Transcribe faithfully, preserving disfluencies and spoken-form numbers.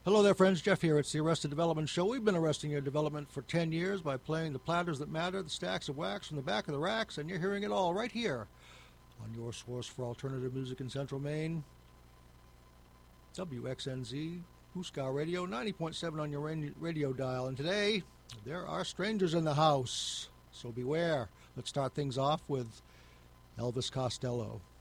Hello there, friends. Jeff here. It's the Arrested Development Show. We've been arresting your development for ten years by playing the platters that matter, the stacks of wax from the back of the racks, and you're hearing it all right here on your source for alternative music in Central Maine. W X N Z, Huskar Radio, ninety point seven on your radio dial. And today, there are strangers in the house, so beware. Let's start things off with Elvis Costello.